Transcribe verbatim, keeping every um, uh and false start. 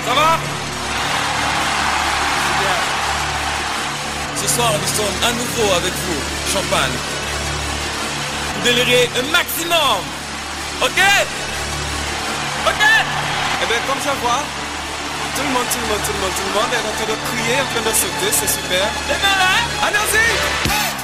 Ça va? Bien. Ce soir, nous sommes à nouveau avec vous, Champagne. Vous délirez un maximum. Ok? Ok? Eh bien, comme je vois, tout le monde, tout le monde, tout le monde, tout le monde est en train de crier, en train de sauter, c'est super. Les mains là? Allons-y!